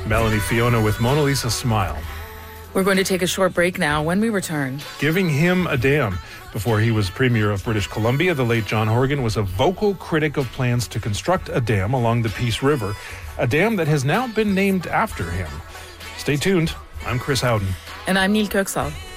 Melanie Fiona with Mona Lisa Smile. We're going to take a short break now. When we return, Giving him a dam. Before he was Premier of British Columbia, the late John Horgan was a vocal critic of plans to construct a dam along the Peace River, a dam that has now been named after him. Stay tuned. I'm Chris Howden. and I'm Neil Kirksall.